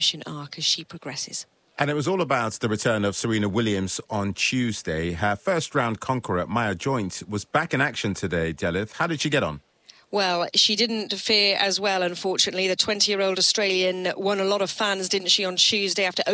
redemption arc as she progresses. And it was all about the return of Serena Williams on Tuesday. Her first-round conqueror, Maya Joint, was back in action today, Delith. How did she get on? Well, she didn't fare as well, unfortunately. The 20-year-old Australian won a lot of fans, didn't she, on Tuesday after